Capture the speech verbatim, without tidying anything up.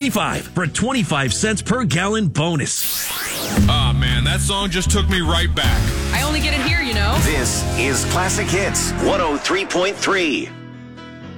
Five for a twenty-five cents per gallon bonus. Ah, oh, man, that song just took me right back. I only get it here, you know. This is Classic Hits one oh three point three.